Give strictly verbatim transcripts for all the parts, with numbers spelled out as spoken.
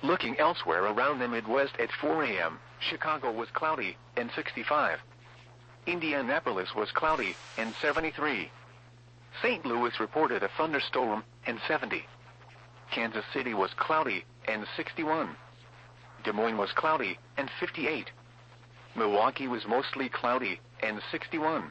Looking elsewhere around the Midwest at four a m, Chicago was cloudy, and sixty-five. Indianapolis was cloudy, and seventy-three. Saint Louis reported a thunderstorm, and seventy. Kansas City was cloudy, and sixty-one. Des Moines was cloudy, and fifty-eight. Milwaukee was mostly cloudy, and sixty-one.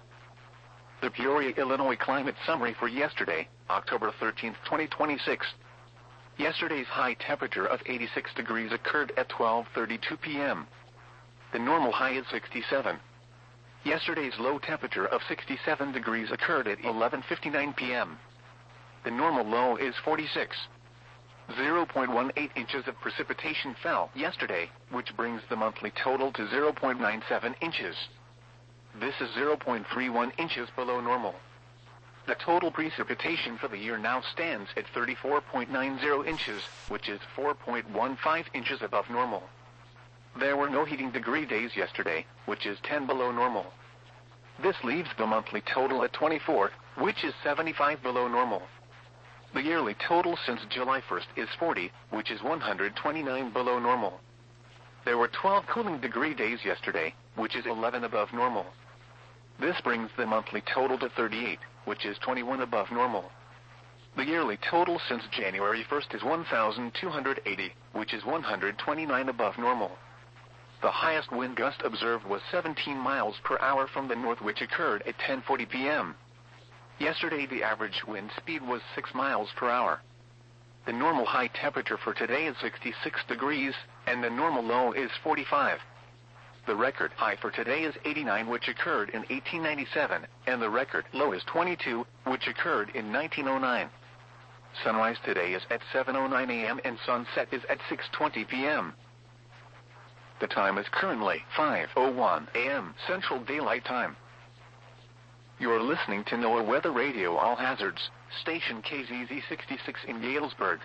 The Peoria, Illinois climate summary for yesterday, October thirteenth, twenty twenty-six. Yesterday's high temperature of eighty-six degrees occurred at twelve thirty-two p m The normal high is sixty-seven. Yesterday's low temperature of sixty-seven degrees occurred at eleven fifty-nine p m The normal low is forty-six. zero point one eight inches of precipitation fell yesterday, which brings the monthly total to zero point nine seven inches. This is zero point three one inches below normal. The total precipitation for the year now stands at thirty-four point nine zero inches, which is four point one five inches above normal. There were no heating degree days yesterday, which is ten below normal. This leaves the monthly total at twenty-four, which is seventy-five below normal. The yearly total since July first is forty, which is one hundred twenty-nine below normal. There were twelve cooling degree days yesterday, which is eleven above normal. This brings the monthly total to thirty-eight, which is twenty-one above normal. The yearly total since January first is one thousand two hundred eighty, which is one hundred twenty-nine above normal. The highest wind gust observed was seventeen miles per hour from the north, which occurred at ten forty p m Yesterday the average wind speed was six miles per hour. The normal high temperature for today is sixty-six degrees, and the normal low is forty-five. The record high for today is eighty-nine, which occurred in eighteen ninety-seven, and the record low is twenty-two, which occurred in nineteen oh nine. Sunrise today is at seven oh nine a m and sunset is at six twenty p m The time is currently five oh one a m Central Daylight Time. You're listening to NOAA Weather Radio All Hazards, station K Z Z sixty-six in Galesburg.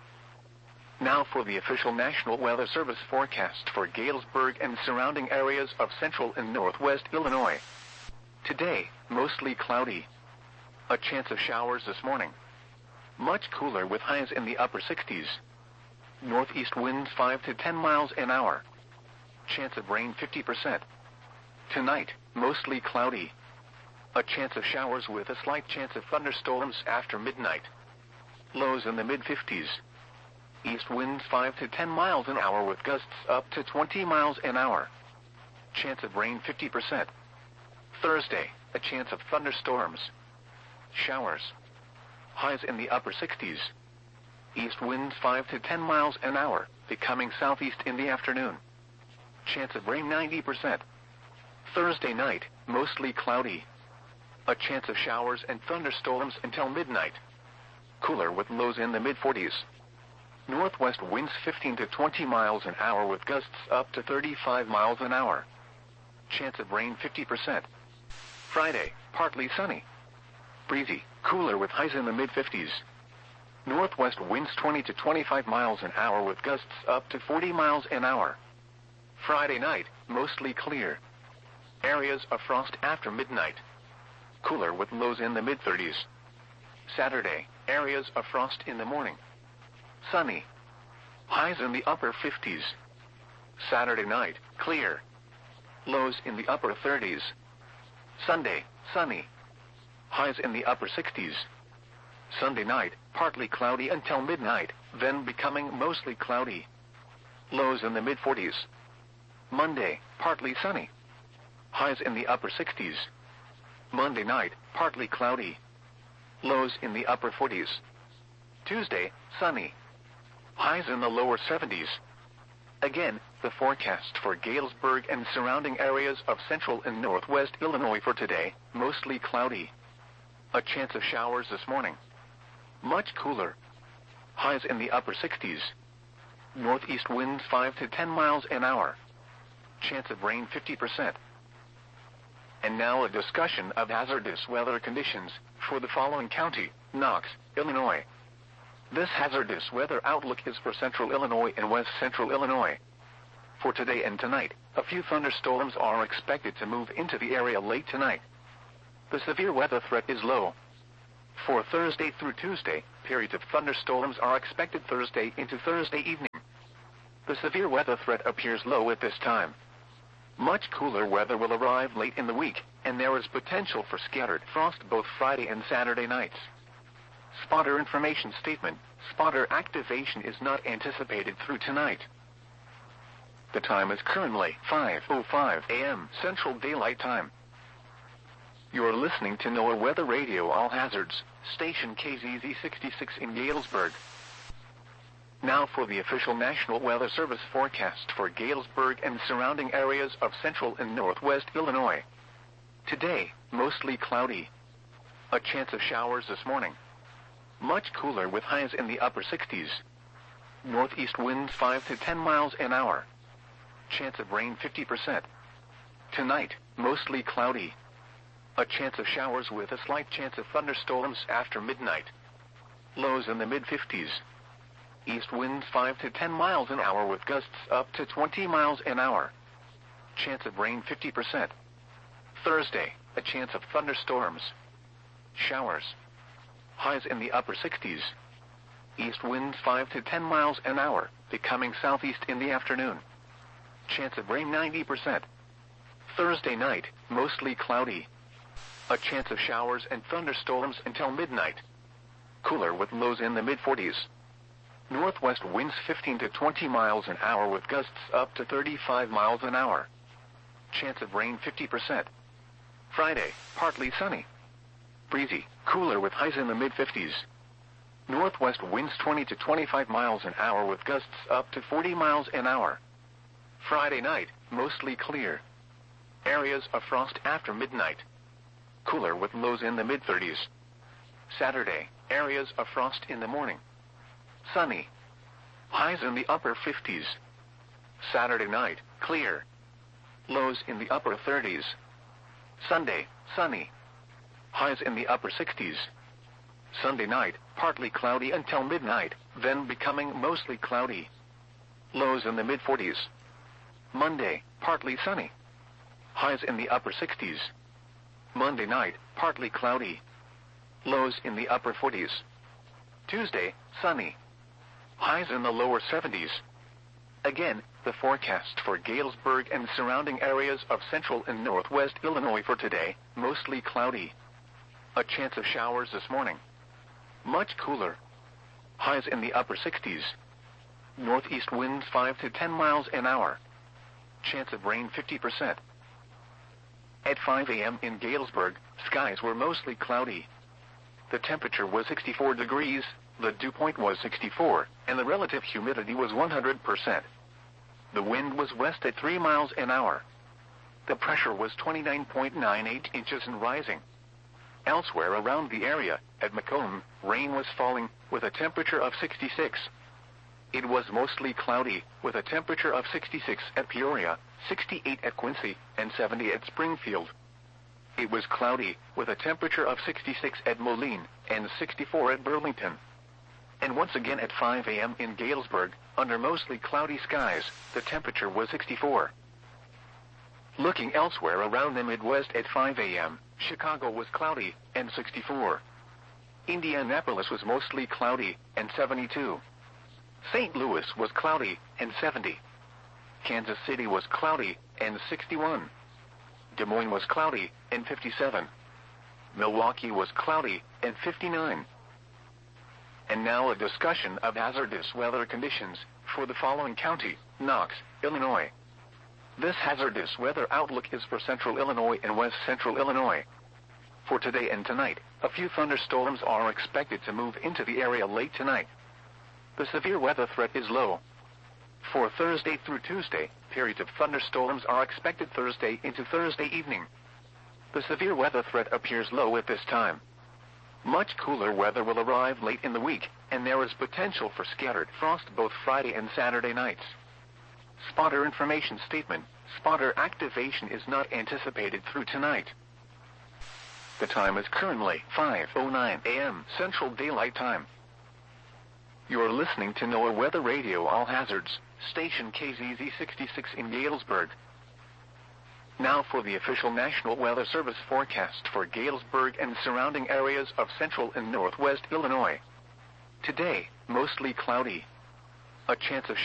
Now for the official National Weather Service forecast for Galesburg and surrounding areas of central and northwest Illinois. Today, mostly cloudy. A chance of showers this morning. Much cooler with highs in the upper sixties. Northeast winds five to ten miles an hour. Chance of rain fifty percent. Tonight, mostly cloudy. A chance of showers with a slight chance of thunderstorms after midnight. Lows in the mid fifties. East winds five to ten miles an hour with gusts up to twenty miles an hour. Chance of rain fifty percent. Thursday, a chance of thunderstorms. Showers. Highs in the upper sixties. East winds five to ten miles an hour, becoming southeast in the afternoon. Chance of rain ninety percent. Thursday night, mostly cloudy. A chance of showers and thunderstorms until midnight. Cooler with lows in the mid forties. Northwest winds fifteen to twenty miles an hour with gusts up to thirty-five miles an hour. Chance of rain fifty percent. Friday, partly sunny. Breezy, cooler with highs in the mid fifties. Northwest winds twenty to twenty-five miles an hour with gusts up to forty miles an hour. Friday night, mostly clear. Areas of frost after midnight. Cooler with lows in the mid thirties. Saturday, areas of frost in the morning. Sunny. Highs in the upper fifties. Saturday night, clear. Lows in the upper thirties. Sunday, sunny. Highs in the upper sixties. Sunday night, partly cloudy until midnight, then becoming mostly cloudy. Lows in the mid forties. Monday, partly sunny. Highs in the upper sixties. Monday night, partly cloudy. Lows in the upper forties. Tuesday, sunny. Highs in the lower seventies. Again, the forecast for Galesburg and surrounding areas of central and northwest Illinois for today, mostly cloudy. A chance of showers this morning. Much cooler. Highs in the upper sixties. Northeast winds five to ten miles an hour. Chance of rain fifty percent. And now a discussion of hazardous weather conditions for the following county, Knox, Illinois. This hazardous weather outlook is for central Illinois and west central Illinois. For today and tonight, a few thunderstorms are expected to move into the area late tonight. The severe weather threat is low. For Thursday through Tuesday, periods of thunderstorms are expected Thursday into Thursday evening. The severe weather threat appears low at this time. Much cooler weather will arrive late in the week, and there is potential for scattered frost both Friday and Saturday nights. Spotter information statement. Spotter activation is not anticipated through tonight. The time is currently five oh five a m Central Daylight Time. You are listening to NOAA Weather Radio All Hazards, station K Z Z sixty-six in Galesburg. Now for the official National Weather Service forecast for Galesburg and surrounding areas of central and northwest Illinois. Today, mostly cloudy. A chance of showers this morning. Much cooler with highs in the upper sixties. Northeast winds five to ten miles an hour. Chance of rain fifty percent. Tonight, mostly cloudy. A chance of showers with a slight chance of thunderstorms after midnight. Lows in the mid fifties. East winds five to ten miles an hour with gusts up to twenty miles an hour. Chance of rain fifty percent. Thursday, a chance of thunderstorms. Showers. Highs in the upper sixties. East winds five to ten miles an hour, becoming southeast in the afternoon. Chance of rain ninety percent. Thursday night, mostly cloudy. A chance of showers and thunderstorms until midnight. Cooler with lows in the mid forties. Northwest winds fifteen to twenty miles an hour with gusts up to thirty-five miles an hour. Chance of rain fifty percent. Friday, partly sunny. Breezy, cooler with highs in the mid fifties. Northwest winds twenty to twenty-five miles an hour with gusts up to forty miles an hour. Friday night, mostly clear. Areas of frost after midnight. Cooler with lows in the mid thirties. Saturday, areas of frost in the morning. Sunny. Highs in the upper fifties. Saturday night, clear. Lows in the upper thirties. Sunday, sunny. Highs in the upper sixties. Sunday night, partly cloudy until midnight, then becoming mostly cloudy. Lows in the mid forties. Monday, partly sunny. Highs in the upper sixties. Monday night, partly cloudy. Lows in the upper forties. Tuesday, sunny. Highs in the lower seventies. Again, the forecast for Galesburg and surrounding areas of central and northwest Illinois for today, mostly cloudy. A chance of showers this morning. Much cooler. Highs in the upper sixties. Northeast winds five to ten miles an hour. Chance of rain fifty percent. At five a m in Galesburg, skies were mostly cloudy. The temperature was sixty-four degrees, the dew point was sixty-four, and the relative humidity was one hundred percent. The wind was west at three miles an hour. The pressure was twenty-nine point nine eight inches and rising. Elsewhere around the area, at Macomb, rain was falling, with a temperature of sixty-six. It was mostly cloudy, with a temperature of sixty-six at Peoria, sixty-eight at Quincy, and seventy at Springfield. It was cloudy, with a temperature of sixty-six at Moline, and sixty-four at Burlington. And once again at five a m in Galesburg, under mostly cloudy skies, the temperature was sixty-four. Looking elsewhere around the Midwest at five a m, Chicago was cloudy, and sixty-four. Indianapolis was mostly cloudy, and seventy-two. Saint Louis was cloudy, and seventy. Kansas City was cloudy, and sixty-one. Des Moines was cloudy, and fifty-seven. Milwaukee was cloudy, and fifty-nine. And now a discussion of hazardous weather conditions for the following county, Knox, Illinois. This hazardous weather outlook is for central Illinois and west central Illinois. For today and tonight, a few thunderstorms are expected to move into the area late tonight. The severe weather threat is low. For Thursday through Tuesday, periods of thunderstorms are expected Thursday into Thursday evening. The severe weather threat appears low at this time. Much cooler weather will arrive late in the week, and there is potential for scattered frost both Friday and Saturday nights. Spotter information statement. Spotter activation is not anticipated through tonight. The time is currently five oh nine a m Central Daylight Time. You are listening to NOAA Weather Radio All Hazards, station K Z Z sixty-six in Galesburg. Now for the official National Weather Service forecast for Galesburg and surrounding areas of central and northwest Illinois. Today, mostly cloudy. A chance of